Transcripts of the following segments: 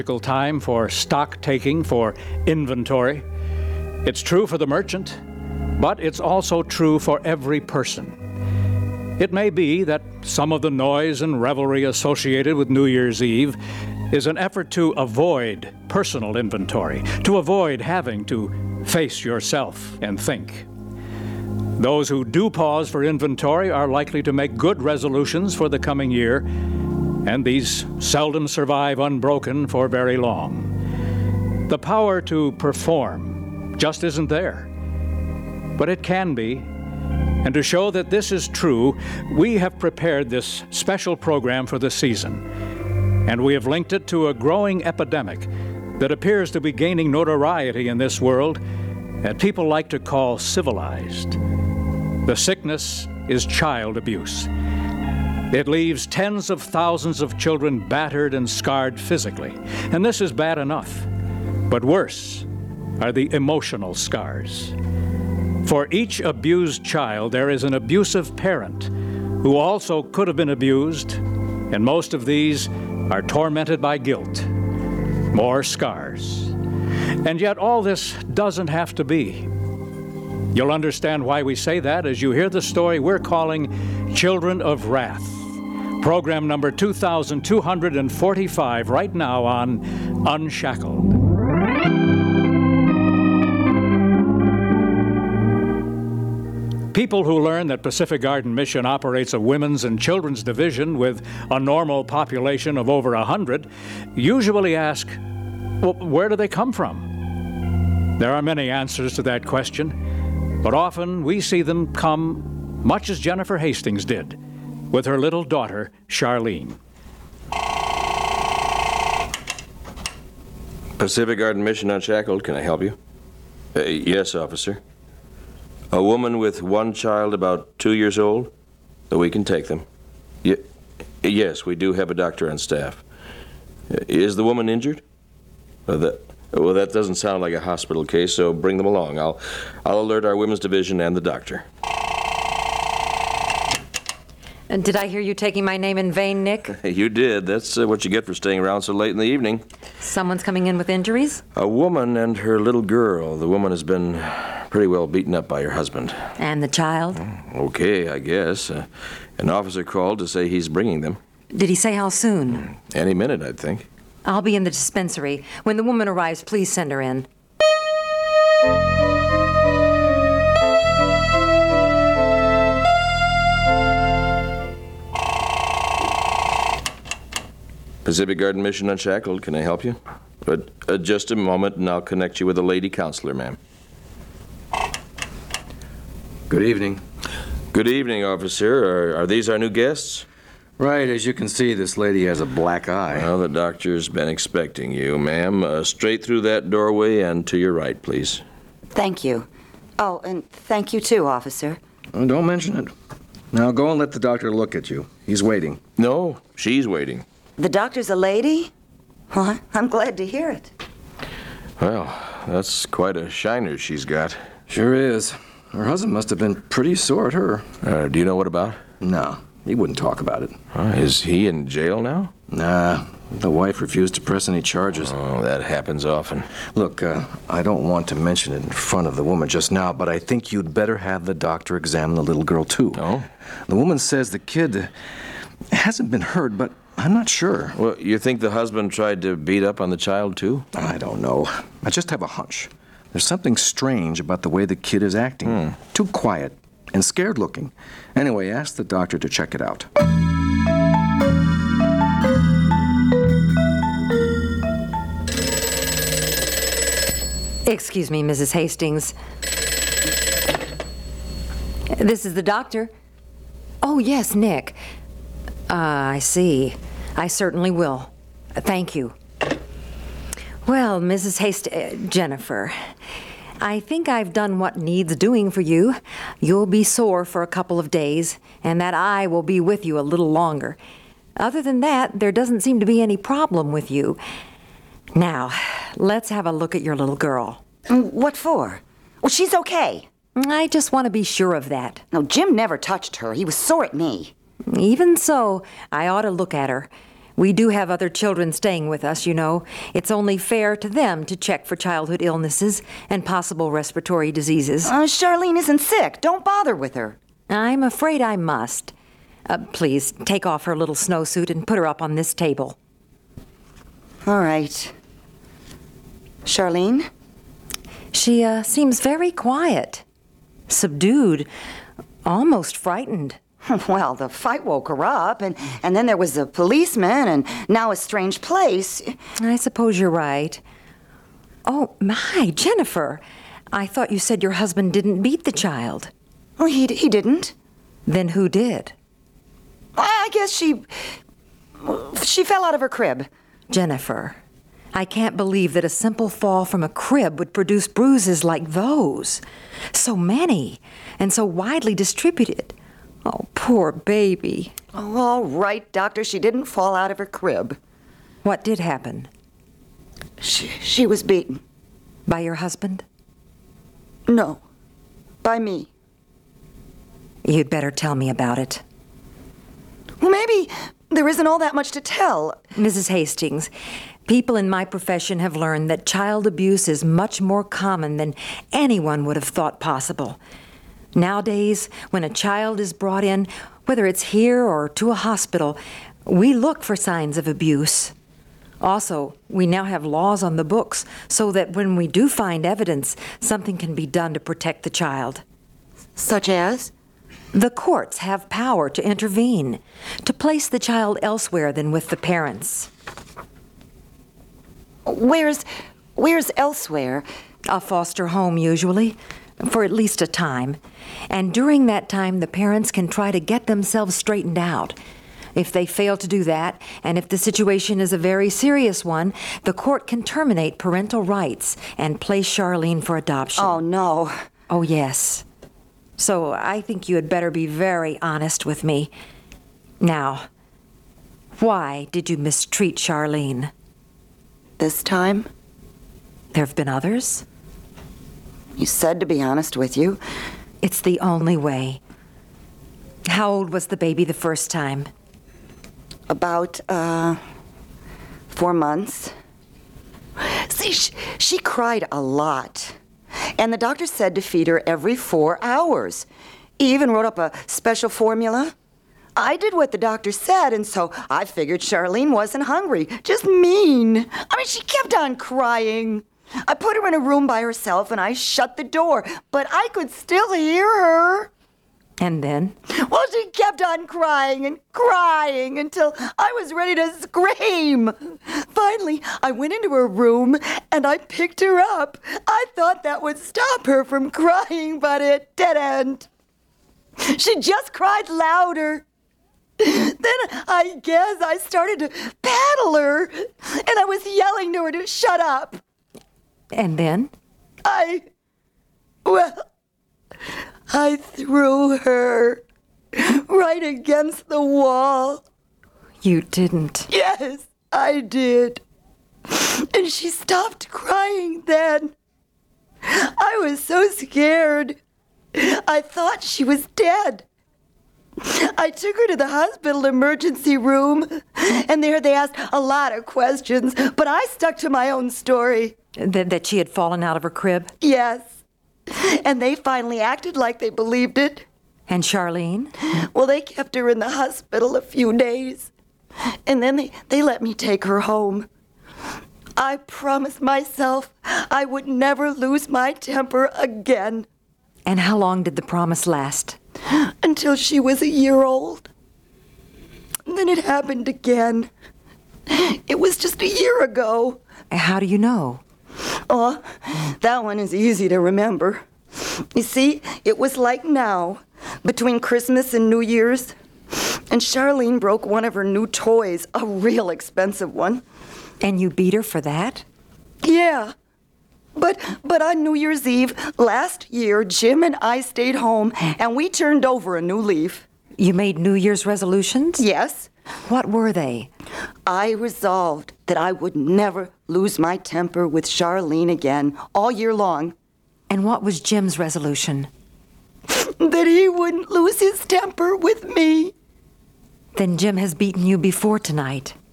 Time for stock taking, for inventory. It's true for the merchant, but it's also true for every person. It may be that some of the noise and revelry associated with New Year's Eve is an effort to avoid personal inventory, to avoid having to face yourself and think. Those who do pause for inventory are likely to make good resolutions for the coming year, and these seldom survive unbroken for very long. The power to perform just isn't there, but it can be. And to show that this is true, we have prepared this special program for the season, and we have linked it to a growing epidemic that appears to be gaining notoriety in this world that people like to call civilized. The sickness is child abuse. It leaves tens of thousands of children battered and scarred physically, and this is bad enough. But worse are the emotional scars. For each abused child, there is an abusive parent who also could have been abused, and most of these are tormented by guilt. More scars. And yet all this doesn't have to be. You'll understand why we say that as you hear the story we're calling Children of Wrath. Program number 2245 right now on Unshackled. People who learn that Pacific Garden Mission operates a women's and children's division with a normal population of over 100 usually ask, well, where do they come from? There are many answers to that question, but often we see them come much as Jennifer Hastings did, with her little daughter, Charlene. Pacific Garden Mission Unshackled, can I help you? Yes, officer. A woman with one child about 2 years old? We can take them. Yes, we do have a doctor on staff. Is the woman injured? Well, that doesn't sound like a hospital case, so bring them along. I'll alert our women's division and the doctor. And did I hear you taking my name in vain, Nick? You did. That's what you get for staying around so late in the evening. Someone's coming in with injuries? A woman and her little girl. The woman has been pretty well beaten up by her husband. And the child? Okay, I guess. An officer called to say he's bringing them. Did he say how soon? Any minute, I'd think. I'll be in the dispensary. When the woman arrives, please send her in. Pacific Garden Mission Unshackled, can I help you? Just a moment, and I'll connect you with a lady counselor, ma'am. Good evening. Good evening, officer. Are these our new guests? Right, as you can see, this lady has a black eye. Well, the doctor's been expecting you, ma'am. Straight through that doorway and to your right, please. Thank you. Oh, and thank you too, officer. Don't mention it. Now go and let the doctor look at you. He's waiting. No, she's waiting. The doctor's a lady? Well, I'm glad to hear it. Well, that's quite a shiner she's got. Sure is. Her husband must have been pretty sore at her. Do you know what about? No, he wouldn't talk about it. Is he in jail now? Nah, the wife refused to press any charges. Oh, that happens often. Look, I don't want to mention it in front of the woman just now, but I think you'd better have the doctor examine the little girl, too. Oh? The woman says the kid hasn't been hurt, but I'm not sure. Well, you think the husband tried to beat up on the child, too? I don't know. I just have a hunch. There's something strange about the way the kid is acting. Too quiet and scared looking. Anyway, ask the doctor to check it out. Excuse me, Mrs. Hastings. This is the doctor. Oh, yes, Nick. I see. I certainly will. Thank you. Well, Mrs. Jennifer, I think I've done what needs doing for you. You'll be sore for a couple of days, and that eye will be with you a little longer. Other than that, there doesn't seem to be any problem with you. Now, let's have a look at your little girl. What for? Well, she's okay. I just want to be sure of that. No, Jim never touched her. He was sore at me. Even so, I ought to look at her. We do have other children staying with us, you know. It's only fair to them to check for childhood illnesses and possible respiratory diseases. Charlene isn't sick. Don't bother with her. I'm afraid I must. Please, take off her little snowsuit and put her up on this table. All right. Charlene? She seems very quiet, subdued, almost frightened. Well, the fight woke her up, and then there was a policeman, and now a strange place. I suppose you're right. Oh, my, Jennifer. I thought you said your husband didn't beat the child. Oh, he didn't. Then who did? I guess she fell out of her crib. Jennifer, I can't believe that a simple fall from a crib would produce bruises like those. So many, and so widely distributed. Oh, poor baby. Oh, all right, Doctor. She didn't fall out of her crib. What did happen? She was beaten. By your husband? No, by me. You'd better tell me about it. Well, maybe there isn't all that much to tell. Mrs. Hastings, people in my profession have learned that child abuse is much more common than anyone would have thought possible. Nowadays, when a child is brought in, whether it's here or to a hospital, we look for signs of abuse. Also, we now have laws on the books so that when we do find evidence, something can be done to protect the child. Such as? The courts have power to intervene, to place the child elsewhere than with the parents. Where's elsewhere? A foster home, usually, for at least a time. And during that time, the parents can try to get themselves straightened out. If they fail to do that, and if the situation is a very serious one, the court can terminate parental rights and place Charlene for adoption. Oh, no. Oh, yes. So I think you had better be very honest with me. Now, why did you mistreat Charlene? This time? There have been others? You said to be honest with you. It's the only way. How old was the baby the first time? About, 4 months. See, she cried a lot. And the doctor said to feed her every 4 hours. He even wrote up a special formula. I did what the doctor said, and so I figured Charlene wasn't hungry. Just mean. I mean, she kept on crying. I put her in a room by herself, and I shut the door, but I could still hear her. And then? Well, she kept on crying and crying until I was ready to scream. Finally, I went into her room and I picked her up. I thought that would stop her from crying, but it didn't. She just cried louder. Then I guess I started to paddle her, and I was yelling to her to shut up. And then? I threw her right against the wall. You didn't. Yes, I did. And she stopped crying then. I was so scared. I thought she was dead. I took her to the hospital emergency room, and there they asked a lot of questions, but I stuck to my own story. That she had fallen out of her crib? Yes. And they finally acted like they believed it. And Charlene? Well, they kept her in the hospital a few days. And then they let me take her home. I promised myself I would never lose my temper again. And how long did the promise last? Until she was a year old. Then it happened again. It was just a year ago. How do you know? Oh, that one is easy to remember. You see, it was like now, between Christmas and New Year's, and Charlene broke one of her new toys, a real expensive one. And you beat her for that? Yeah. But on New Year's Eve last year, Jim and I stayed home, and we turned over a new leaf. You made New Year's resolutions? Yes. What were they? I resolved that I would never lose my temper with Charlene again all year long. And what was Jim's resolution? That he wouldn't lose his temper with me. Then Jim has beaten you before tonight.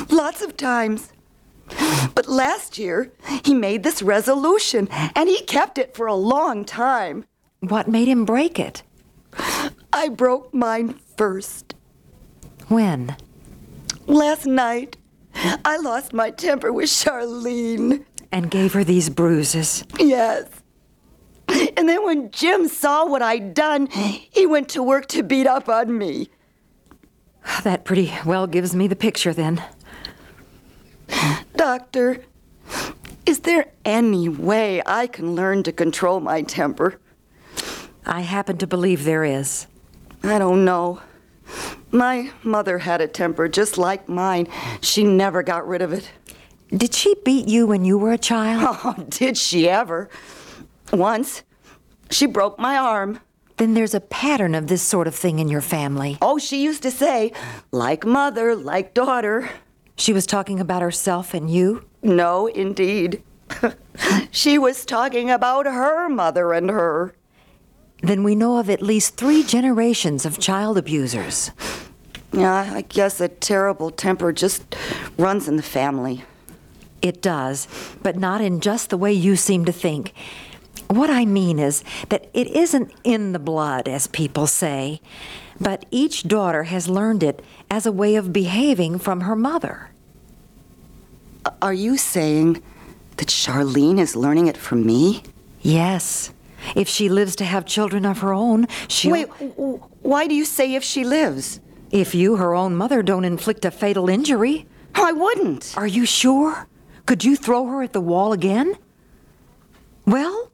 lots of times. But last year, he made this resolution, and he kept it for a long time. What made him break it? I broke mine first. When? Last night, I lost my temper with Charlene. And gave her these bruises. Yes. And then when Jim saw what I'd done, he went to work to beat up on me. That pretty well gives me the picture then. Doctor, is there any way I can learn to control my temper? I happen to believe there is. I don't know. My mother had a temper just like mine. She never got rid of it. Did she beat you when you were a child? Oh, did she ever? Once, she broke my arm. Then there's a pattern of this sort of thing in your family. Oh, she used to say, like mother, like daughter. She was talking about herself and you? No, indeed. She was talking about her mother and her. Then we know of at least 3 generations of child abusers. Yeah, I guess a terrible temper just runs in the family. It does, but not in just the way you seem to think. What I mean is that it isn't in the blood, as people say, but each daughter has learned it as a way of behaving from her mother. Are you saying that Charlene is learning it from me? Yes. If she lives to have children of her own, she'll... Wait, why do you say if she lives? If you, her own mother, don't inflict a fatal injury. I wouldn't. Are you sure? Could you throw her at the wall again? Well?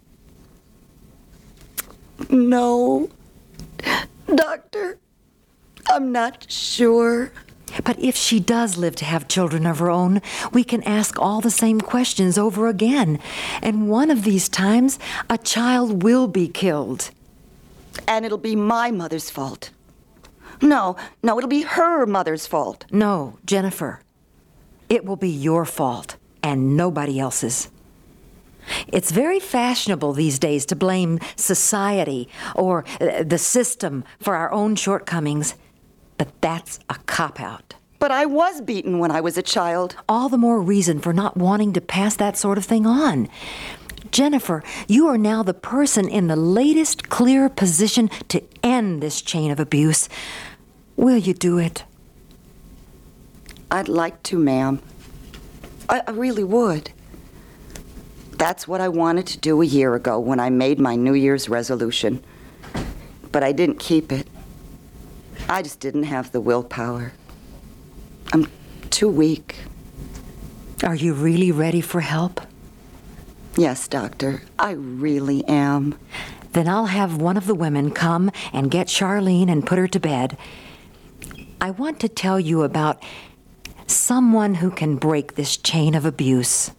No. Doctor, I'm not sure. But if she does live to have children of her own, we can ask all the same questions over again. And one of these times, a child will be killed. And it'll be my mother's fault. No, it'll be her mother's fault. No, Jennifer. It will be your fault and nobody else's. It's very fashionable these days to blame society or the system for our own shortcomings. But that's a cop-out. But I was beaten when I was a child. All the more reason for not wanting to pass that sort of thing on. Jennifer, you are now the person in the latest clear position to end this chain of abuse. Will you do it? I'd like to, ma'am. I really would. That's what I wanted to do a year ago when I made my New Year's resolution. But I didn't keep it. I just didn't have the willpower. I'm too weak. Are you really ready for help? Yes, Doctor, I really am. Then I'll have one of the women come and get Charlene and put her to bed. I want to tell you about someone who can break this chain of abuse.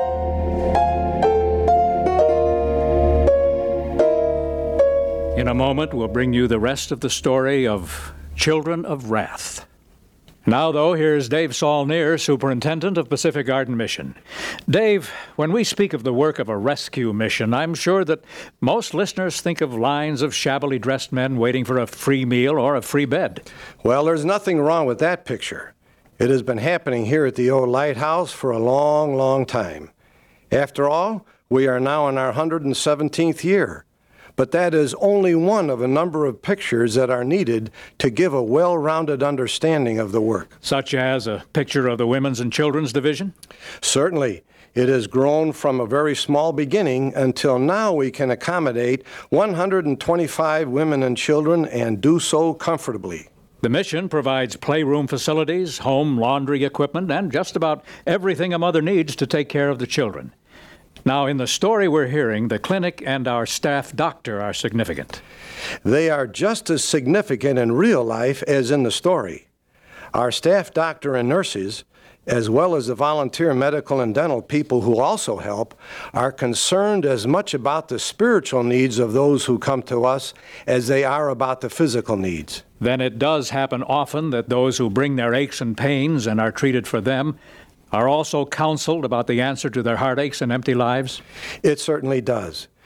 In a moment, we'll bring you the rest of the story of Children of Wrath. Now, though, here's Dave Saulnier, Superintendent of Pacific Garden Mission. Dave, when we speak of the work of a rescue mission, I'm sure that most listeners think of lines of shabbily dressed men waiting for a free meal or a free bed. Well, there's nothing wrong with that picture. It has been happening here at the old lighthouse for a long, long time. After all, we are now in our 117th year. But that is only one of a number of pictures that are needed to give a well-rounded understanding of the work. Such as a picture of the Women's and Children's Division? Certainly. It has grown from a very small beginning until now we can accommodate 125 women and children and do so comfortably. The mission provides playroom facilities, home laundry equipment, and just about everything a mother needs to take care of the children. Now, in the story we're hearing, the clinic and our staff doctor are significant. They are just as significant in real life as in the story. Our staff doctor and nurses, as well as the volunteer medical and dental people who also help, are concerned as much about the spiritual needs of those who come to us as they are about the physical needs. Then it does happen often that those who bring their aches and pains and are treated for them are also counseled about the answer to their heartaches and empty lives? It certainly does.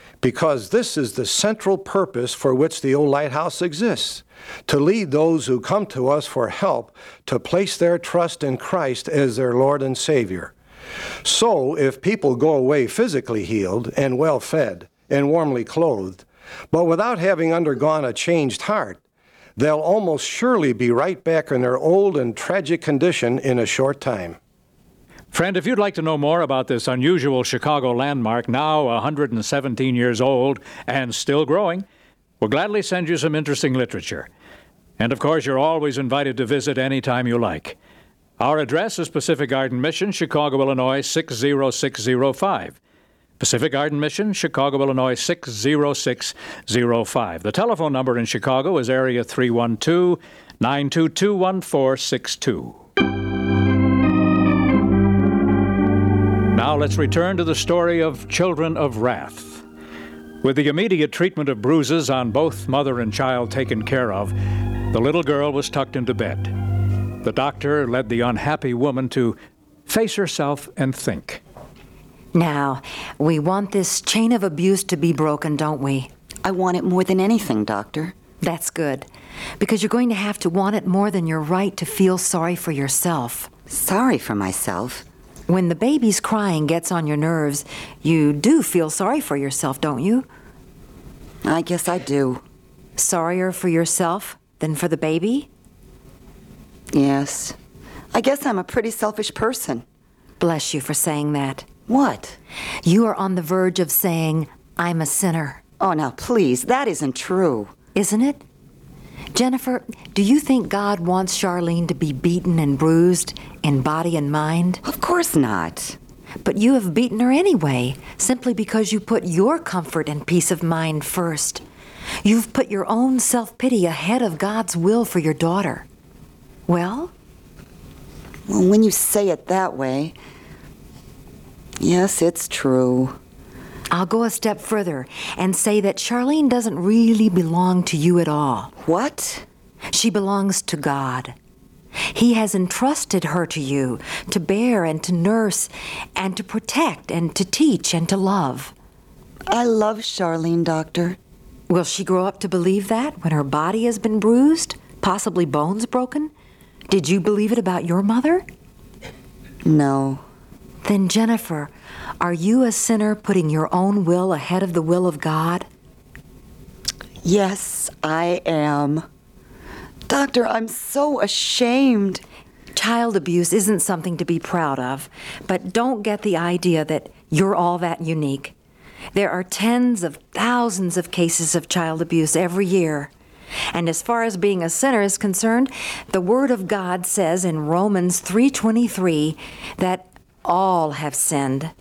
because this is the central purpose for which the old lighthouse exists, to lead those who come to us for help to place their trust in Christ as their Lord and Savior. So, if people go away physically healed and well-fed and warmly clothed, but without having undergone a changed heart, they'll almost surely be right back in their old and tragic condition in a short time. Friend, if you'd like to know more about this unusual Chicago landmark, now 117 years old and still growing, we'll gladly send you some interesting literature. And of course, you're always invited to visit anytime you like. Our address is Pacific Garden Mission, Chicago, Illinois, 60605. Pacific Garden Mission, Chicago, Illinois, 60605. The telephone number in Chicago is area 312-922-1462. Now let's return to the story of Children of Wrath. With the immediate treatment of bruises on both mother and child taken care of, the little girl was tucked into bed. The doctor led the unhappy woman to face herself and think. Now, we want this chain of abuse to be broken, don't we? I want it more than anything, Doctor. That's good, because you're going to have to want it more than your right to feel sorry for yourself. Sorry for myself. When the baby's crying gets on your nerves, you do feel sorry for yourself, don't you? I guess I do. Sorrier for yourself than for the baby? Yes. I guess I'm a pretty selfish person. Bless you for saying that. What? You are on the verge of saying, I'm a sinner. Oh, now, please, that isn't true. Isn't it? Jennifer, do you think God wants Charlene to be beaten and bruised in body and mind? Of course not. But you have beaten her anyway, simply because you put your comfort and peace of mind first. You've put your own self-pity ahead of God's will for your daughter. Well, when you say it that way, yes, it's true. I'll go a step further and say that Charlene doesn't really belong to you at all. What? She belongs to God. He has entrusted her to you to bear and to nurse and to protect and to teach and to love. I love Charlene, Doctor. Will she grow up to believe that when her body has been bruised, possibly bones broken? Did you believe it about your mother? No. Then, Jennifer, are you a sinner putting your own will ahead of the will of God? Yes, I am. Doctor, I'm so ashamed. Child abuse isn't something to be proud of, but don't get the idea that you're all that unique. There are tens of thousands of cases of child abuse every year. And as far as being a sinner is concerned, the Word of God says in Romans 3:23 that all have sinned.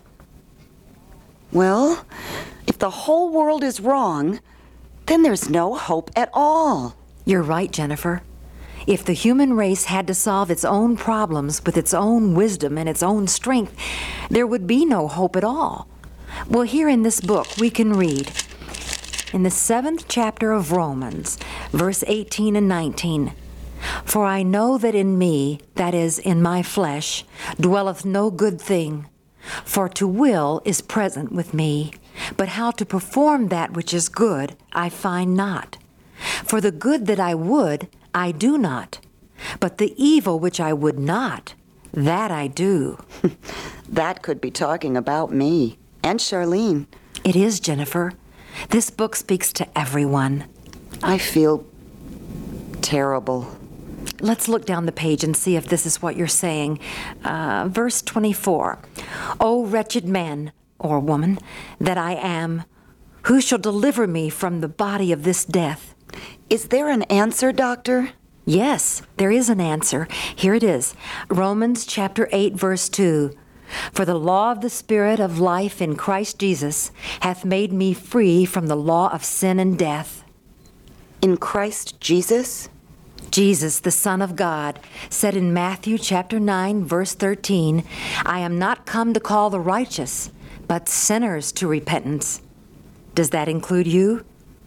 Well, if the whole world is wrong, then there's no hope at all. You're right, Jennifer. If the human race had to solve its own problems with its own wisdom and its own strength, there would be no hope at all. Well, here in this book, we can read, in the 7th chapter of Romans, verse 18 and 19, "For I know that in me, that is, in my flesh, dwelleth no good thing. For to will is present with me, but how to perform that which is good I find not. For the good that I would, I do not, but the evil which I would not, that I do." That could be talking about me and Charlene. It is, Jennifer. This book speaks to everyone. I feel terrible. Let's look down the page and see if this is what you're saying. Verse 24. "O wretched man, or woman, that I am, who shall deliver me from the body of this death?" Is there an answer, Doctor? Yes, there is an answer. Here it is. Romans chapter 8, verse 2. "For the law of the Spirit of life in Christ Jesus hath made me free from the law of sin and death." In Christ Jesus? Jesus, the Son of God, said in Matthew chapter 9, verse 13, "I am not come to call the righteous, but sinners to repentance." Does that include you?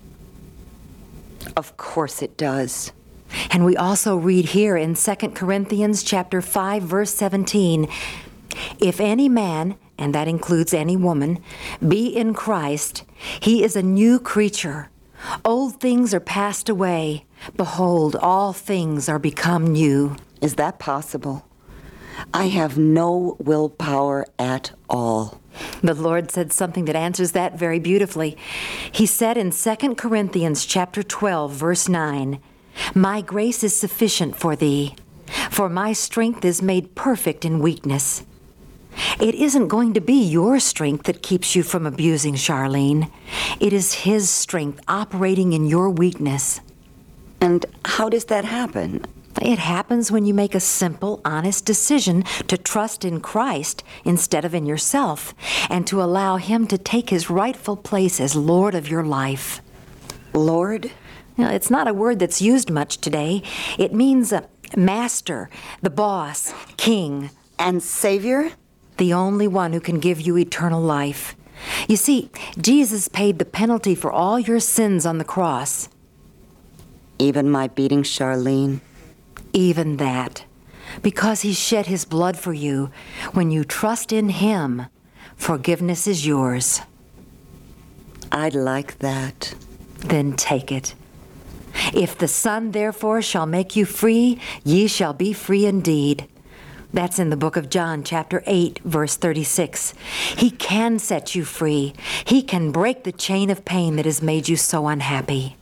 Of course it does. And we also read here in 2 Corinthians chapter 5, verse 17, "If any man," and that includes any woman, "be in Christ, He is a new creature. Old things are passed away. Behold, all things are become new. Is that possible? I have no willpower at all. The Lord said something that answers that very beautifully. He said in 2 Corinthians chapter 12, verse 9, "My grace is sufficient for thee, for my strength is made perfect in weakness." It isn't going to be your strength that keeps you from abusing Charlene. It is His strength operating in your weakness. And how does that happen? It happens when you make a simple, honest decision to trust in Christ instead of in yourself, and to allow Him to take His rightful place as Lord of your life. Lord? Now, it's not a word that's used much today. It means master, the boss, king. And Savior? The only one who can give you eternal life. You see, Jesus paid the penalty for all your sins on the cross. Even my beating Charlene? Even that. Because He shed His blood for you. When you trust in Him, forgiveness is yours. I'd like that. Then take it. If the Son therefore shall make you free, ye shall be free indeed. That's in the book of John, chapter 8, verse 36. He can set you free. He can break the chain of pain that has made you so unhappy.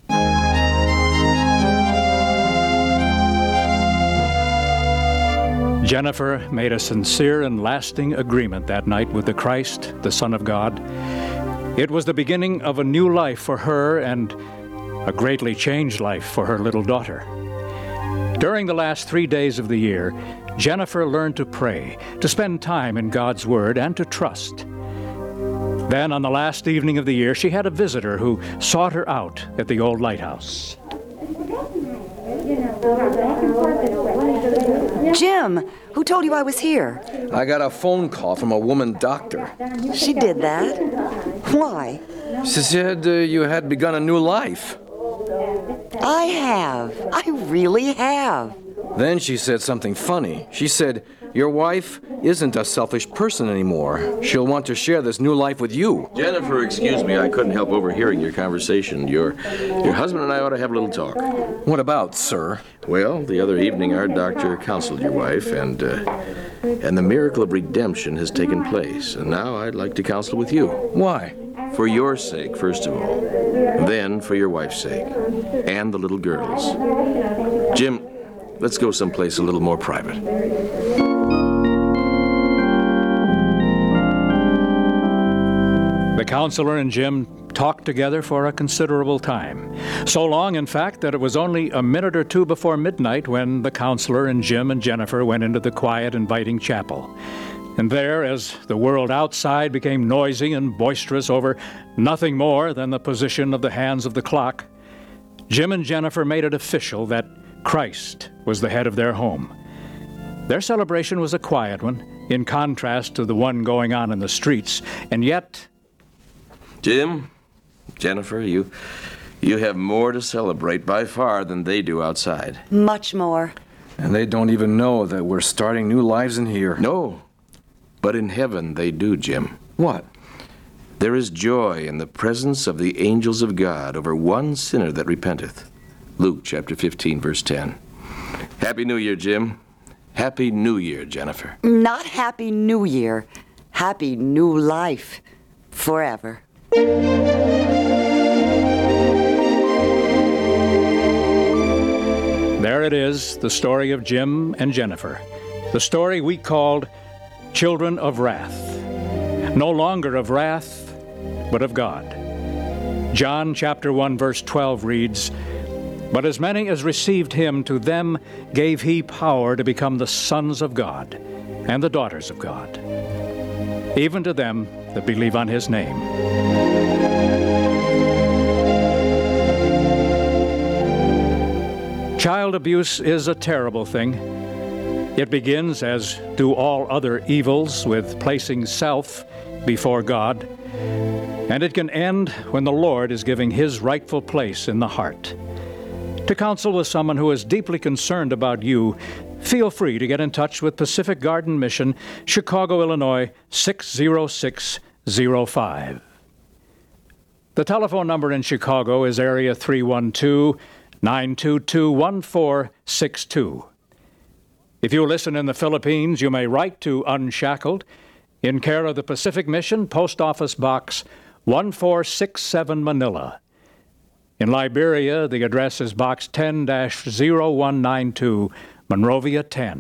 Jennifer made a sincere and lasting agreement that night with the Christ, the Son of God. It was the beginning of a new life for her and a greatly changed life for her little daughter. During the last 3 days of the year, Jennifer learned to pray, to spend time in God's Word, and to trust. Then, on the last evening of the year, she had a visitor who sought her out at the old lighthouse. Jim, who told you I was here? I got a phone call from a woman doctor. She did that? Why? She said you had begun a new life. I have. I really have. Then she said something funny. She said, your wife isn't a selfish person anymore. She'll want to share this new life with you. Jennifer, excuse me, I couldn't help overhearing your conversation. Your husband and I ought to have a little talk. What about, sir? Well, the other evening our doctor counseled your wife, and the miracle of redemption has taken place. And now I'd like to counsel with you. Why? For your sake, first of all. Then for your wife's sake. And the little girl's. Jim, let's go someplace a little more private. The counselor and Jim talked together for a considerable time. So long, in fact, that it was only a minute or two before midnight when the counselor and Jim and Jennifer went into the quiet, inviting chapel. And there, as the world outside became noisy and boisterous over nothing more than the position of the hands of the clock, Jim and Jennifer made it official that Christ was the head of their home. Their celebration was a quiet one, in contrast to the one going on in the streets, and yet... Jim, Jennifer, you have more to celebrate by far than they do outside. Much more. And they don't even know that we're starting new lives in here. No, but in heaven they do, Jim. What? There is joy in the presence of the angels of God over one sinner that repenteth. Luke chapter 15, verse 10. Happy New Year, Jim. Happy New Year, Jennifer. Not Happy New Year. Happy New Life. Forever. There it is, the story of Jim and Jennifer. The story we called Children of Wrath. No longer of wrath, but of God. John chapter 1, verse 12 reads, "But as many as received him, to them gave he power to become the sons of God and the daughters of God, even to them that believe on his name." Child abuse is a terrible thing. It begins, as do all other evils, with placing self before God. And it can end when the Lord is giving his rightful place in the heart. To counsel with someone who is deeply concerned about you, feel free to get in touch with Pacific Garden Mission, Chicago, Illinois, 60605. The telephone number in Chicago is area 312-922-1462. If you listen in the Philippines, you may write to Unshackled in care of the Pacific Mission, Post Office Box 1467, Manila. In Liberia, the address is Box 10-0192, Monrovia 10.